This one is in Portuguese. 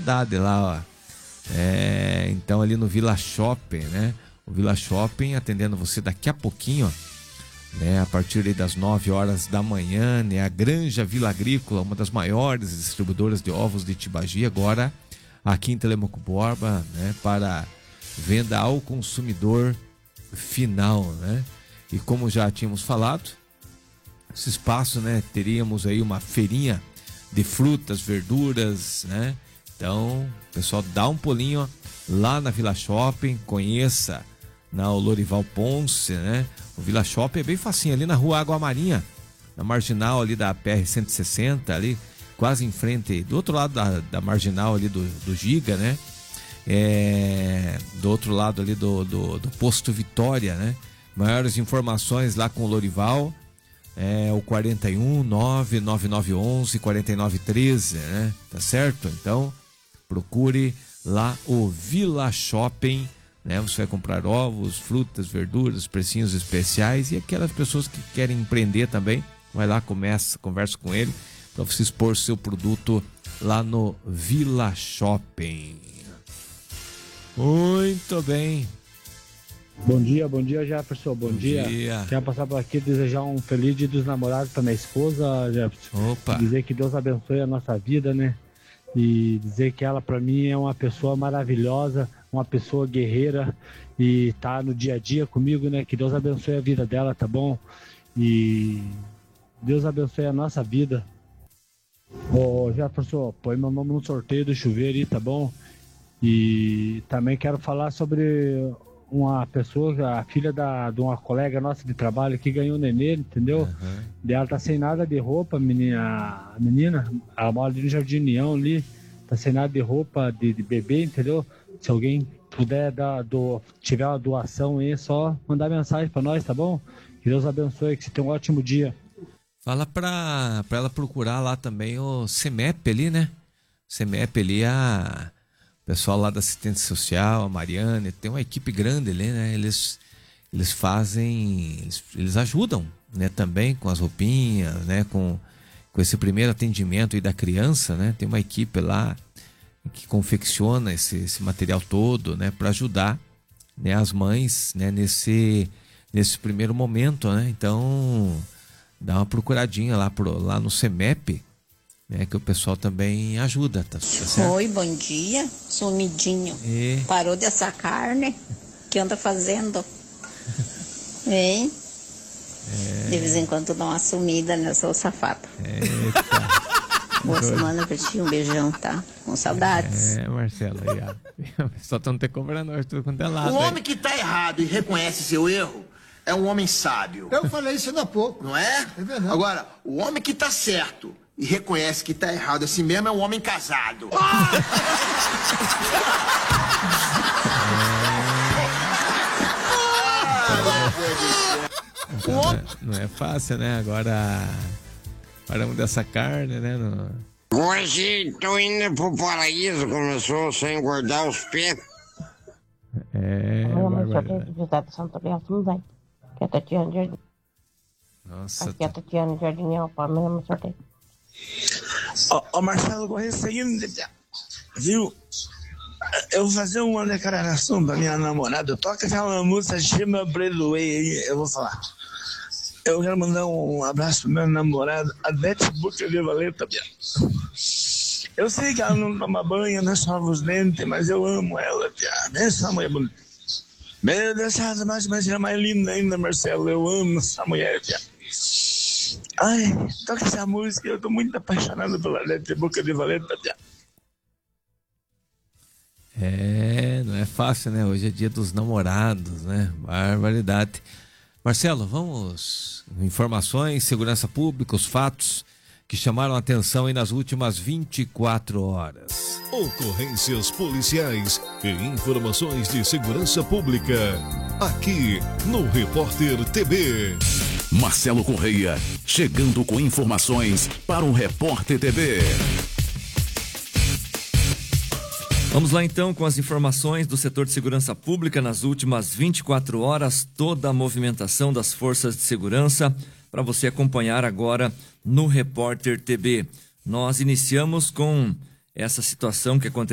Haddad lá, ó. Então ali no Vila Shopping, né? O Vila Shopping atendendo você daqui a pouquinho, ó, né? A partir aí das 9 horas da manhã, né? A Granja Vila Agrícola, uma das maiores distribuidoras de ovos de Tibagi, agora aqui em Telemaco Borba, né? Para venda ao consumidor final, né? E como já tínhamos falado, esse espaço, né? Teríamos aí uma feirinha de frutas, verduras, né? Então, pessoal, dá um pulinho lá na Vila Shopping, conheça o Lorival Ponce, né? O Vila Shopping é bem facinho, ali na Rua Água Marinha, na marginal ali da PR-160, ali quase em frente, do outro lado da marginal ali do Giga, né? Do outro lado ali do Posto Vitória, né? Maiores informações lá com o Lorival, o 41 99911 4913, né? Tá certo? Então, procure lá o Vila Shopping, né? Você vai comprar ovos, frutas, verduras, precinhos especiais, e aquelas pessoas que querem empreender também, vai lá, conversa com ele para você expor seu produto lá no Vila Shopping. Muito bem. Bom dia, Jefferson. Bom dia. Quero passar por aqui e desejar um feliz Dia dos Namorados para minha esposa, Jefferson. Opa. Dizer que Deus abençoe a nossa vida, né? E dizer que ela, para mim, é uma pessoa maravilhosa, uma pessoa guerreira e tá no dia a dia comigo, né? Que Deus abençoe a vida dela, tá bom? E Deus abençoe a nossa vida. Ô, Jefferson, põe meu nome no sorteio do chuveiro aí, tá bom? E também quero falar sobre uma pessoa, a filha de uma colega nossa de trabalho que ganhou nenê, entendeu? Uhum. Ela tá sem nada de roupa, a menina, ela mora ali no Jardim União ali, tá sem nada de roupa de bebê, entendeu? Se alguém puder tiver uma doação aí, é só mandar mensagem pra nós, tá bom? Que Deus abençoe, que você tenha um ótimo dia. Fala pra ela procurar lá também o CEMEP ali, né? CEMEP ali, o pessoal lá da assistência social, a Mariane, tem uma equipe grande ali, né? Eles fazem, eles ajudam, né? Também com as roupinhas, né? Com esse primeiro atendimento aí da criança, né? Tem uma equipe lá que confecciona esse material todo, né? Para ajudar, né? As mães, né? Nesse primeiro momento, né? Então, dá uma procuradinha lá no CEMEP, né, que o pessoal também ajuda, tá certo? Oi, bom dia, sumidinho. Parou de assar carne? Que anda fazendo? Hein? De vez em quando dá uma sumida, né, seu safado. Boa semana pra ti, um beijão, tá? Com saudades. Marcelo, aí, ó. Só não ter cobrando nós tudo quanto é lado. O homem que tá errado e reconhece seu erro é um homem sábio. Eu falei isso ainda há pouco. Não é? É verdade. Agora, o homem que tá certo e reconhece que tá errado assim mesmo é um homem casado. Não é fácil, né? Agora paramos dessa carne, né? Hoje tô indo pro paraíso, começou sem engordar os pés. Barbaridade. Que a Tatiana Jardim. Nossa. Aqui a Tatiana Jardim é o Palmeiras no sorteio. Ó, Marcelo Correia, seguindo, viu? Eu vou fazer uma declaração pra minha namorada. Toca aquela música Chama Bredoei aí, eu vou falar. Eu quero mandar um abraço pro meu namorado, a Beth Boca de Valeta. Eu sei que ela não toma banho, não escova os dentes, mas eu amo ela, piada. Essa mulher bonita. Meu Deus, essa mais é mais linda ainda, Marcelo. Eu amo essa mulher, piada. Ai, toca essa música, eu tô muito apaixonado pela Beth Boca de Valeta, piada. Não é fácil, né? Hoje é dia dos namorados, né? Barbaridade. Marcelo, vamos. Informações, segurança pública, os fatos que chamaram a atenção aí nas últimas 24 horas. Ocorrências policiais e informações de segurança pública. Aqui no Repórter TB. Marcelo Correia, chegando com informações para o Repórter TB. Vamos lá então com as informações do setor de segurança pública nas últimas 24 horas, toda a movimentação das forças de segurança para você acompanhar agora no Repórter TB. Nós iniciamos com essa situação que aconteceu